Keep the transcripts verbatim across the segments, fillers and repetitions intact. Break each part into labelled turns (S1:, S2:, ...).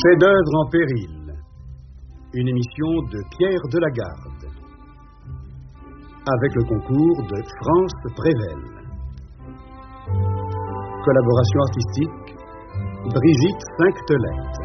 S1: Chef-d'œuvre en péril. Une émission de Pierre Delagarde. Avec le concours de France Prével. Collaboration artistique, Brigitte Cinquetelette.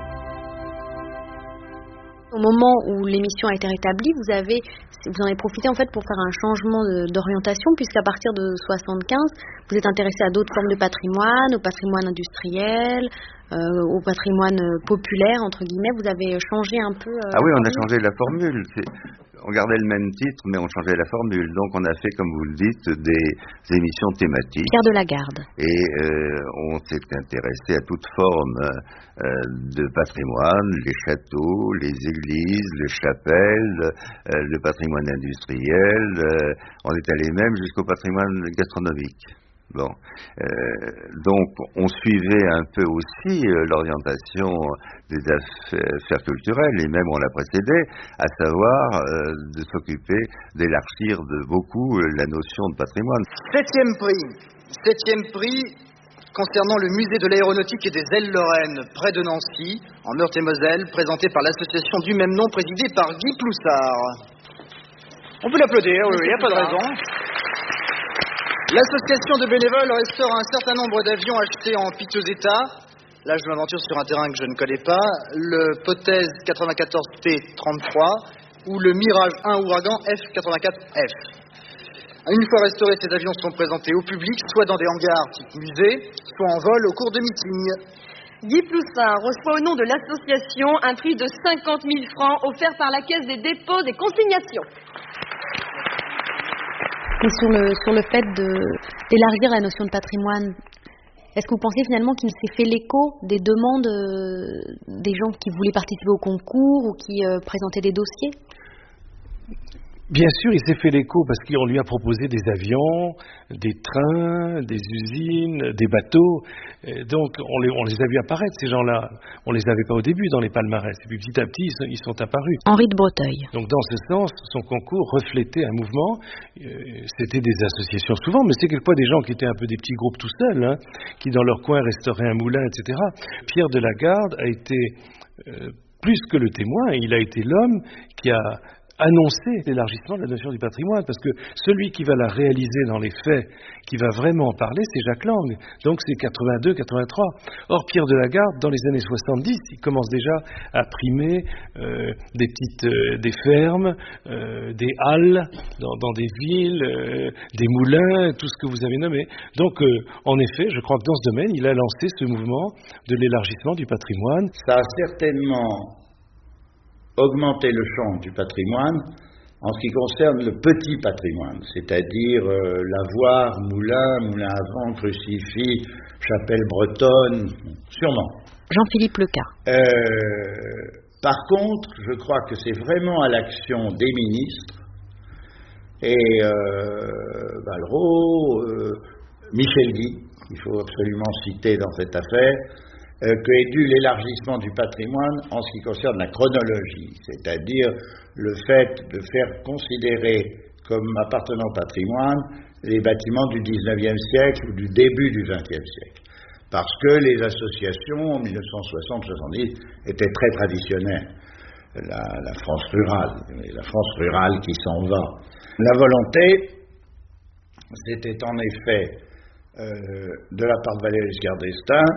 S2: Au moment où l'émission a été rétablie, vous avez, vous en avez profité en fait pour faire un changement de, d'orientation, puisqu'à partir de soixante-quinze, vous êtes intéressé à d'autres formes de patrimoine, au patrimoine industriel, euh, au patrimoine populaire, entre guillemets. Vous avez changé un peu... Euh,
S3: ah oui, on a changé la formule. C'est... On gardait le même titre, mais on changeait la formule. Donc on a fait, comme vous le dites, des émissions thématiques.
S2: Pierre Delagarde.
S3: Et euh, on s'est intéressé à toute forme euh, de patrimoine, les châteaux, les églises, les chapelles, euh, le patrimoine industriel. Euh, on est allé même jusqu'au patrimoine gastronomique. Bon, euh, donc on suivait un peu aussi euh, l'orientation des affaires culturelles, et même on l'a précédé, à savoir euh, de s'occuper d'élargir de beaucoup euh, la notion de patrimoine.
S4: Septième prix, septième prix concernant le musée de l'aéronautique et des ailes Lorraine, près de Nancy, en Meurthe-et-Moselle, présenté par l'association du même nom, présidée par Guy Ploussard. On peut l'applaudir, oui, il n'y a pas de raison. L'association de bénévoles restaure un certain nombre d'avions achetés en piteux état. Là, je m'aventure sur un terrain que je ne connais pas. Le Potez quatre-vingt-quatorze T trente-trois ou le Mirage un Ouragan F quatre-vingt-quatre F. Une fois restaurés, ces avions sont présentés au public, soit dans des hangars type musée, soit en vol au cours de meetings.
S5: Guy Ploussard reçoit au nom de l'association un prix de cinquante mille francs offert par la Caisse des dépôts et consignations.
S2: Et sur le, sur le fait de, d'élargir la notion de patrimoine, est-ce que vous pensez finalement qu'il s'est fait l'écho des demandes euh, des gens qui voulaient participer au concours ou qui euh, présentaient des dossiers ?
S6: Bien sûr, il s'est fait l'écho parce qu'on lui a proposé des avions, des trains, des usines, des bateaux. Et donc, on les, on les a vus apparaître, ces gens-là. On les avait pas au début dans les palmarès. Et puis, petit à petit, ils sont, ils sont apparus.
S2: Henri de Breteuil.
S6: Donc, dans ce sens, son concours reflétait un mouvement. Euh, c'était des associations souvent, mais c'est quelquefois des gens qui étaient un peu des petits groupes tout seuls, hein, qui dans leur coin restauraient un moulin, et cetera. Pierre Delagarde a été euh, plus que le témoin. Il a été l'homme qui a annoncer l'élargissement de la notion du patrimoine, parce que celui qui va la réaliser dans les faits, qui va vraiment en parler, c'est Jacques Lang. Donc c'est quatre-vingt-deux quatre-vingt-trois. Or, Pierre Delagarde, dans les années soixante-dix, il commence déjà à primer euh, des petites, euh, des fermes, euh, des halles dans, dans des villes, euh, des moulins, tout ce que vous avez nommé. Donc, euh, en effet, je crois que dans ce domaine, il a lancé ce mouvement de l'élargissement du patrimoine.
S7: Ça a certainement augmenter le champ du patrimoine en ce qui concerne le petit patrimoine, c'est-à-dire euh, lavoir, moulin, moulin à vent, crucifix, chapelle bretonne, sûrement.
S2: Jean-Philippe Lecas.
S7: Euh, par contre, je crois que c'est vraiment à l'action des ministres et euh, Vallereau, euh, Michel Guy, qu'il faut absolument citer dans cette affaire, Euh, que est dû l'élargissement du patrimoine en ce qui concerne la chronologie, c'est-à-dire le fait de faire considérer comme appartenant au patrimoine les bâtiments du dix-neuvième siècle ou du début du vingtième siècle. Parce que les associations, en mille neuf cent soixante soixante-dix, étaient très traditionnelles. La, la France rurale, la France rurale qui s'en va. La volonté, c'était en effet, euh, de la part de Valéry Giscard d'Estaing,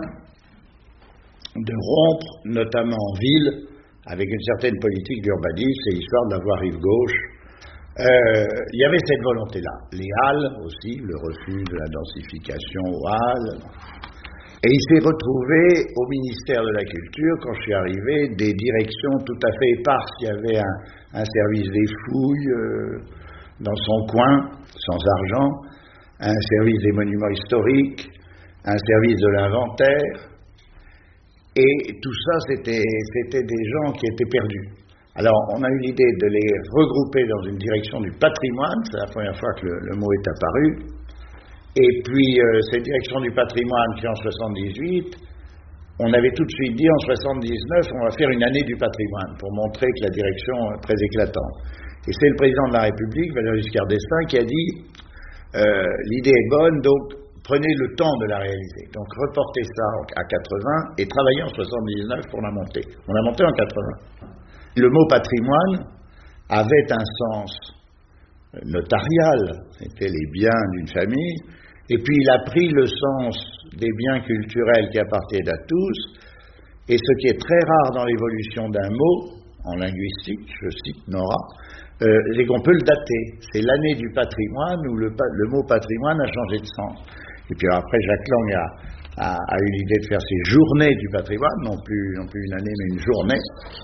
S7: de rompre, notamment en ville, avec une certaine politique d'urbanisme, c'est l'histoire de la voie rive gauche. Euh, il y avait cette volonté-là. Les halles aussi, le refus de la densification aux halles. Et il s'est retrouvé au ministère de la Culture, quand je suis arrivé, des directions tout à fait éparses. Il y avait un, un service des fouilles euh, dans son coin, sans argent, un service des monuments historiques, un service de l'inventaire. Et tout ça, c'était, c'était des gens qui étaient perdus. Alors, on a eu l'idée de les regrouper dans une direction du patrimoine, c'est la première fois que le, le mot est apparu. Et puis, euh, cette direction du patrimoine qui, en soixante-dix-huit, on avait tout de suite dit, en soixante-dix-neuf, on va faire une année du patrimoine, pour montrer que la direction est très éclatante. Et c'est le président de la République, Valéry Giscard d'Estaing, qui a dit, euh, l'idée est bonne, donc, prenez le temps de la réaliser. Donc reportez ça à quatre-vingts et travaillez en soixante-dix-neuf pour la monter. On l'a montée en quatre-vingts. Le mot patrimoine avait un sens notarial, c'était les biens d'une famille, et puis il a pris le sens des biens culturels qui appartiennent à tous, et ce qui est très rare dans l'évolution d'un mot, en linguistique, je cite Nora, euh, c'est qu'on peut le dater. C'est l'année du patrimoine où le, le mot patrimoine a changé de sens. Et puis après, Jacques Lang a, a, a eu l'idée de faire ces journées du patrimoine, non plus, non plus une année, mais une journée.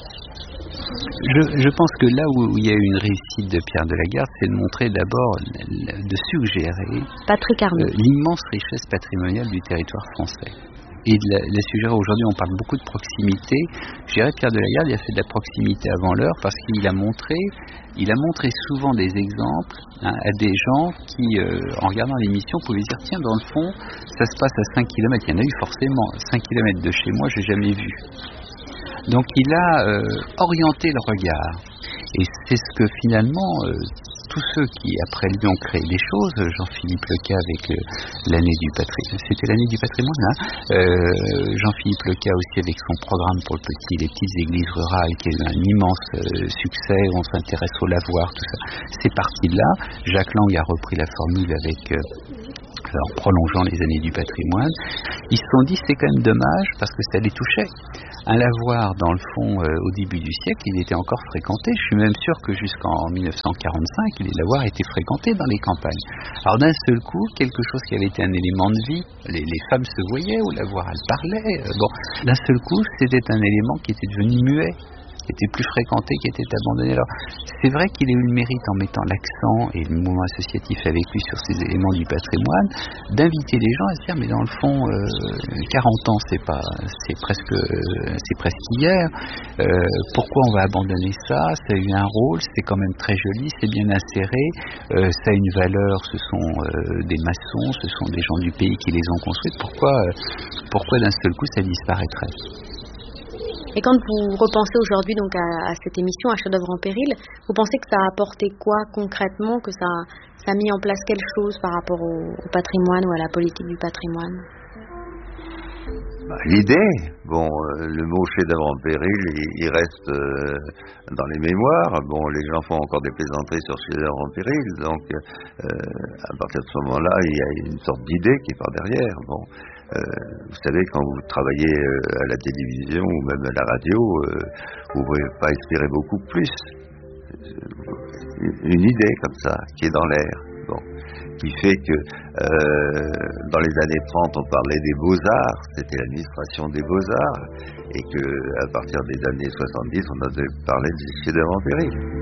S8: Je, je pense que là où il y a eu une réussite de Pierre de la Garde, c'est de montrer d'abord, de suggérer
S2: Patrick Arnaud.
S8: Euh, l'immense richesse patrimoniale du territoire français. Et de la, de suggérer, aujourd'hui on parle beaucoup de proximité. Je dirais Pierre de la Garde, il a fait de la proximité avant l'heure parce qu'il a montré, il a montré souvent des exemples hein, à des gens qui, euh, en regardant l'émission, pouvaient dire tiens, dans le fond, ça se passe à cinq kilomètres. Il y en a eu forcément. cinq kilomètres de chez moi, j'ai jamais vu. Donc il a euh, orienté le regard. Et c'est ce que finalement, euh, tous ceux qui après lui ont créé des choses, Jean-Philippe Leca avec euh, l'année du patrimoine, c'était l'année du patrimoine, hein euh, Jean-Philippe Leca aussi avec son programme pour le petit, les petites églises rurales, qui a eu un immense euh, succès, on s'intéresse au lavoir, tout ça. C'est parti de là. Jacques Lang a repris la formule avec... Euh, en prolongeant les années du patrimoine, ils se sont dit c'est quand même dommage parce que ça les touchait. Un lavoir, dans le fond, euh, au début du siècle, il était encore fréquenté. Je suis même sûr que jusqu'en mille neuf cent quarante-cinq, les lavoirs étaient fréquentés dans les campagnes. Alors d'un seul coup, quelque chose qui avait été un élément de vie, les, les femmes se voyaient au lavoir, elles parlaient. Euh, bon, d'un seul coup, c'était un élément qui était devenu muet, qui était plus fréquenté, qui était abandonné. Alors, c'est vrai qu'il a eu le mérite, en mettant l'accent et le mouvement associatif avec lui sur ces éléments du patrimoine, d'inviter les gens à se dire, mais dans le fond, euh, quarante ans, c'est pas, c'est presque, euh, c'est presque hier. Euh, pourquoi on va abandonner ça? Ça a eu un rôle, c'est quand même très joli, c'est bien inséré, euh, ça a une valeur. Ce sont euh, des maçons, ce sont des gens du pays qui les ont construites. Pourquoi, euh, pourquoi d'un seul coup ça disparaîtrait?
S2: Et quand vous repensez aujourd'hui donc à, à cette émission, à Chef-d'œuvre en péril, vous pensez que ça a apporté quoi concrètement, que ça, ça a mis en place quelque chose par rapport au, au patrimoine ou à la politique du patrimoine?
S3: Bah, l'idée, bon, euh, le mot chef-d'œuvre en péril, il, il reste euh, dans les mémoires. Bon, les gens font encore des plaisanteries sur chef-d'œuvre en péril, donc euh, à partir de ce moment-là, il y a une sorte d'idée qui est par derrière. Bon. Euh, vous savez, quand vous travaillez euh, à la télévision ou même à la radio, euh, vous ne pouvez pas espérer beaucoup plus. Une idée comme ça, qui est dans l'air, bon, qui fait que euh, dans les années trente, on parlait des beaux-arts, c'était l'administration des beaux-arts, et qu'à partir des années soixante-dix, on a parlé du chef-d'œuvre en péril.